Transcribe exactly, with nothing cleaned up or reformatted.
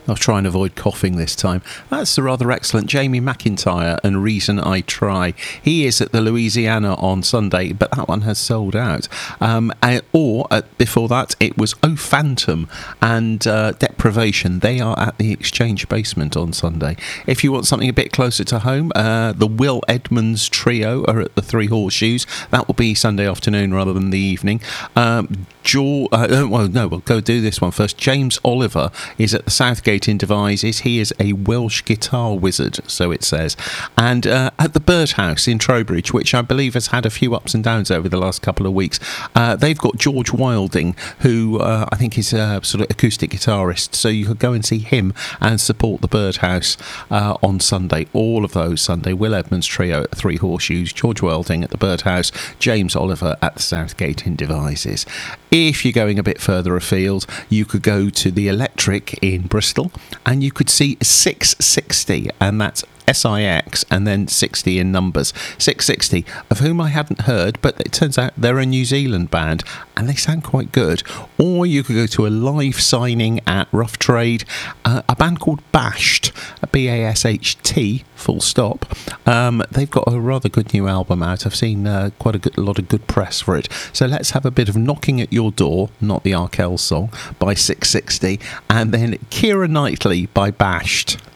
I'll try and avoid coughing this time. That's the rather excellent Jamie McIntyre and Reason I Try. He is at the Louisiana on Sunday, but that one has sold out. Um, or uh, before that, it was Oh Phantom and uh, Deprivation. They are at the Exchange Basement on Sunday. If you want something a bit closer to home, uh, the Will Edmonds Trio are at the Three Horseshoes. That will be Sunday afternoon rather than the evening. Um, Jaw, uh, well, no, we'll go do this one first. James Oliver is at the Southgate in Devizes. He is a Welsh guitar wizard, so it says. And uh, at the Birdhouse in Trowbridge, which I believe has had a few ups and downs over the last couple of weeks, uh, they've got George Wilding, who uh, I think is a sort of acoustic guitarist. So you could go and see him and support the Birdhouse uh, on Sunday. All of those Sunday. Will Edmonds Trio at Three Horseshoes, George Wilding at the Birdhouse, James Oliver at the Southgate in Devizes. If you're going a bit further afield, you could go to the Electric in Bristol and you could see six sixty, and that's S I X and then sixty in numbers. six sixty, of whom I hadn't heard, but it turns out they're a New Zealand band and they sound quite good. Or you could go to a live signing at Rough Trade, uh, a band called Bashed, B A S H T, full stop. Um, they've got a rather good new album out. I've seen uh, quite a, good, a lot of good press for it. So let's have a bit of Knocking at Your Door, not the Arkell song, by six sixty, and then Keira Knightley by Bashed.